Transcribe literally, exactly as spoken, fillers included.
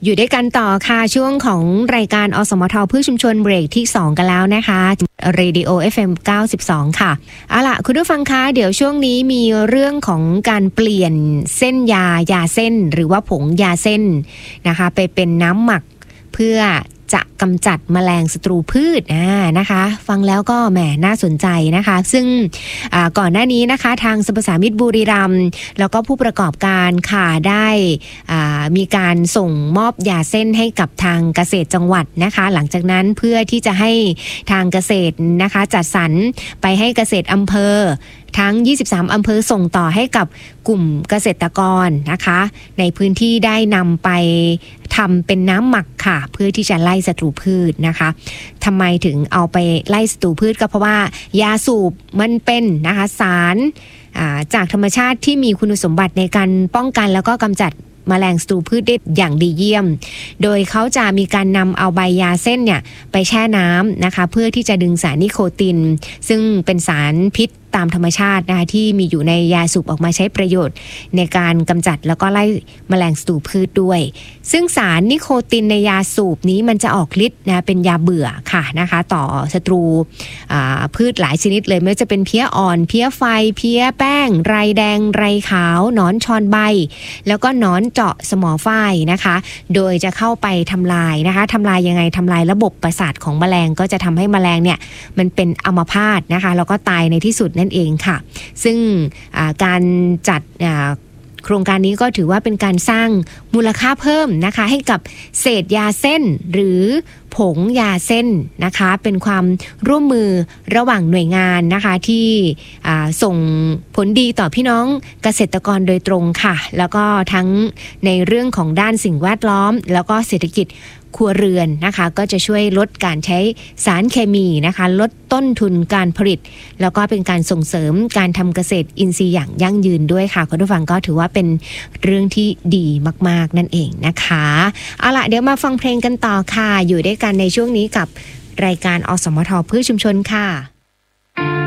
อยู่ด้วยกันต่อค่ะช่วงของรายการอสมทเพื่อชุมชนเบรกที่สองกันแล้วนะคะ Radio เอฟ เอ็ม เก้าสิบสองค่ะเอาล่ะคุณผู้ฟังคะเดี๋ยวช่วงนี้มีเรื่องของการเปลี่ยนเส้นยายาเส้นหรือว่าผงยาเส้นนะคะไปเป็นน้ำหมักเพื่อจะกำจัดแมลงศัตรูพืชอ่านะคะฟังแล้วก็แหมน่าสนใจนะคะซึ่งก่อนหน้านี้นะคะทางสรรพสามิตบุรีรัมย์แล้วก็ผู้ประกอบการค่ะได้มีการส่งมอบยาเส้นให้กับทางเกษตรจังหวัดนะคะหลังจากนั้นเพื่อที่จะให้ทางเกษตรนะคะจัดสรรไปให้เกษตรอำเภอทั้งยี่สิบสามอำเภอส่งต่อให้กับกลุ่มเกษตรกรนะคะในพื้นที่ได้นำไปทำเป็นน้ำหมักค่ะเพื่อที่จะไล่ศัตรูพืชนะคะทำไมถึงเอาไปไล่ศัตรูพืชก็เพราะว่ายาสูบมันเป็นนะคะสารจากธรรมชาติที่มีคุณสมบัติในการป้องกันแล้วก็กำจัดแมลงศัตรูพืชได้อย่างดีเยี่ยมโดยเขาจะมีการนำเอาใบยาเส้นเนี่ยไปแช่น้ำนะคะเพื่อที่จะดึงสารนิโคตินซึ่งเป็นสารพิษตามธรรมชาตินะคะที่มีอยู่ในยาสูบออกมาใช้ประโยชน์ในการกำจัดแล้วก็ไล่แมลงศัตรูพืชด้วยซึ่งสารนิโคตินในยาสูบนี้มันจะออกฤทธิ์นะเป็นยาเบื่อค่ะนะคะต่อศัตรูพืชหลายชนิดเลยไม่ว่าจะเป็นเพี้ยอ่อนเพี้ยไฟเพี้ยแป้งไรแดงไรขาวหนอนชอนใบแล้วก็หนอนเจาะสมอฝ้ายนะคะโดยจะเข้าไปทำลายนะคะทำลายยังไงทำลายระบบประสาทของแมลงก็จะทำให้แมลงเนี่ยมันเป็นอัมพาตนะคะแล้วก็ตายในที่สุดนั่นเองค่ะซึ่งการจัดโครงการนี้ก็ถือว่าเป็นการสร้างมูลค่าเพิ่มนะคะให้กับเศษยาเส้นหรือผงยาเส้นนะคะเป็นความร่วมมือระหว่างหน่วยงานนะคะที่ส่งผลดีต่อพี่น้องเกษตรกรโดยตรงค่ะแล้วก็ทั้งในเรื่องของด้านสิ่งแวดล้อมแล้วก็เศรษฐกิจครัวเรือนนะคะก็จะช่วยลดการใช้สารเคมีนะคะลดต้นทุนการผลิตแล้วก็เป็นการส่งเสริมการทำเกษตรอินทรีย์อย่างยั่งยืนด้วยค่ะคุณผู้ฟังก็ถือว่าเป็นเรื่องที่ดีมากๆนั่นเองนะคะเอาล่ะเดี๋ยวมาฟังเพลงกันต่อค่ะอยู่ด้วยกันในช่วงนี้กับรายการอสมทเพื่อชุมชนค่ะ